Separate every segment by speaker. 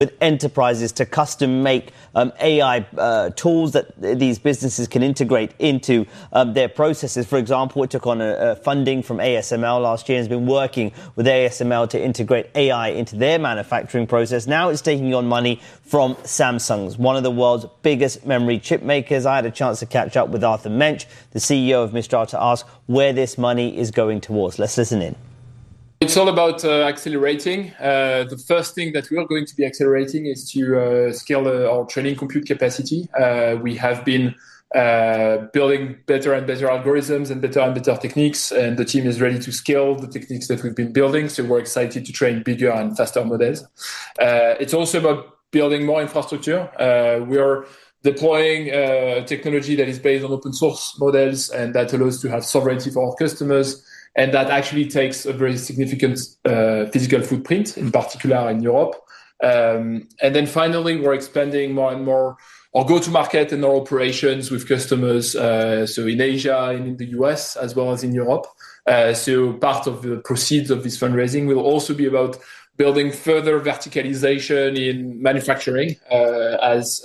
Speaker 1: with enterprises to custom make AI tools that these businesses can integrate into their processes. For example, it took on funding from ASML last year and has been working with ASML to integrate AI into their manufacturing process. Now it's taking on money from Samsung, one of the world's biggest memory chip makers. I had a chance to catch up with Arthur Mensch, the CEO of Mistral, to ask where this money is going towards. Let's listen in.
Speaker 2: It's all about accelerating. The first thing that we are going to be accelerating is to scale our training compute capacity. We have been building better and better algorithms and better techniques, and the team is ready to scale the techniques that we've been building. So we're excited to train bigger and faster models. It's also about building more infrastructure. We are deploying technology that is based on open source models and that allows to have sovereignty for our customers. And that actually takes a very significant physical footprint, in particular in Europe. And then finally, we're expanding more and more our go-to-market and our operations with customers, so in Asia and in the US, as well as in Europe. So part of the proceeds of this fundraising will also be about building further verticalization in manufacturing, as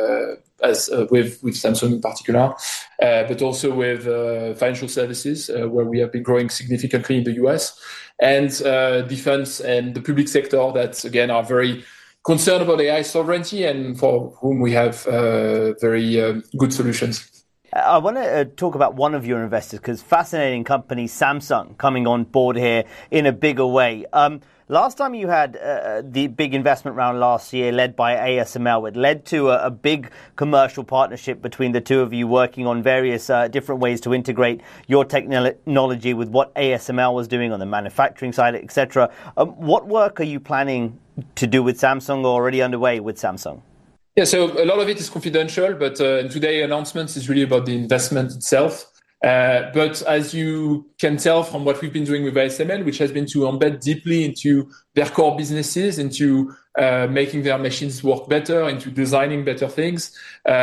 Speaker 2: with Samsung in particular, but also with financial services, where we have been growing significantly in the US, and defense and the public sector that, again, are very concerned about AI sovereignty and for whom we have very good solutions.
Speaker 1: I want to talk about one of your investors, because fascinating company, Samsung, coming on board here in a bigger way. Last time you had the big investment round last year led by ASML, it led to a big commercial partnership between the two of you working on various different ways to integrate your technology with what ASML was doing on the manufacturing side, etc. What work are you planning to do with Samsung, or already underway with Samsung?
Speaker 2: Yeah, so a lot of it is confidential, but today's announcements is really about the investment itself. But as you can tell from what we've been doing with ASML, which has been to embed deeply into their core businesses, into making their machines work better, into designing better things,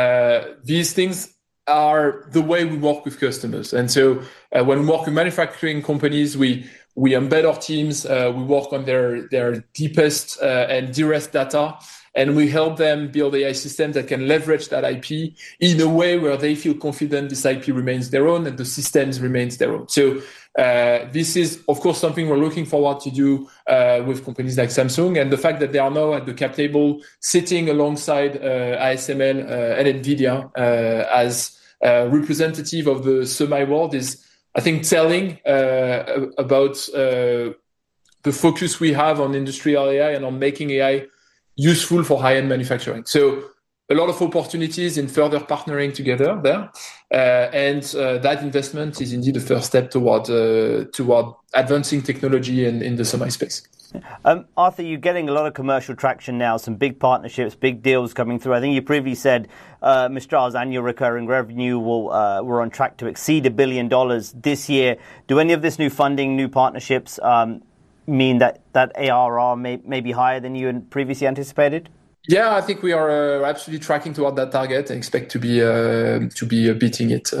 Speaker 2: these things are the way we work with customers. And so when we work with manufacturing companies, we embed our teams, we work on their deepest and dearest data, and we help them build AI systems that can leverage that IP in a way where they feel confident this IP remains their own and the systems remains their own. So this is, of course, something we're looking forward to do with companies like Samsung. And the fact that they are now at the cap table, sitting alongside ASML and NVIDIA as representative of the semi world is, I think, telling about the focus we have on industrial AI and on making AI useful for high-end manufacturing. So a lot of opportunities in further partnering together there. And that investment is indeed the first step toward advancing technology in the semi space.
Speaker 1: Arthur, you're getting a lot of commercial traction now, some big partnerships, big deals coming through. I think you previously said Mistral's annual recurring revenue we're on track to exceed $1 billion this year. Do any of this new funding, new partnerships mean that ARR may be higher than you had previously anticipated?
Speaker 2: Yeah, I think we are absolutely tracking toward that target and expect to be beating it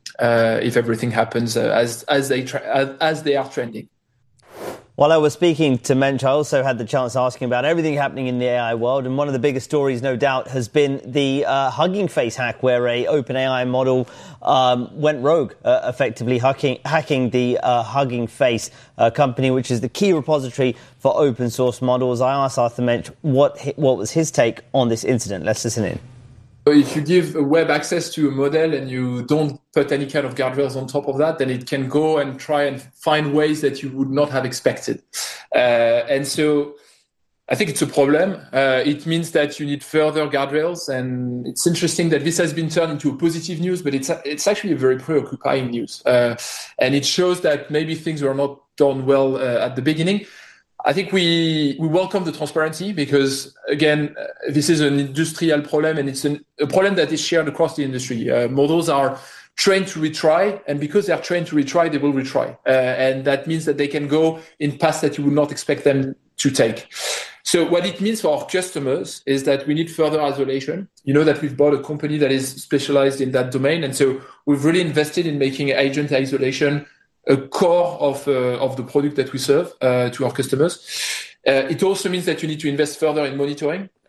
Speaker 2: if everything happens as they are trending.
Speaker 1: While I was speaking to Mensch, I also had the chance asking about everything happening in the AI world. And one of the biggest stories, no doubt, has been the Hugging Face hack, where a OpenAI model went rogue, effectively hacking the Hugging Face company, which is the key repository for open source models. I asked Arthur Mensch what was his take on this incident. Let's listen in.
Speaker 2: If you give web access to a model and you don't put any kind of guardrails on top of that, then it can go and try and find ways that you would not have expected. And so I think it's a problem. It means that you need further guardrails. And it's interesting that this has been turned into a positive news, but it's actually a very preoccupying news. And it shows that maybe things were not done well at the beginning. I think we welcome the transparency because, again, this is an industrial problem and it's a problem that is shared across the industry. Models are trained to retry, and because they are trained to retry, they will retry. And that means that they can go in paths that you would not expect them to take. So what it means for our customers is that we need further isolation. You know that we've bought a company that is specialized in that domain. And so we've really invested in making agent isolation a core of the product that we serve to our customers. It also means that you need to invest further in monitoring.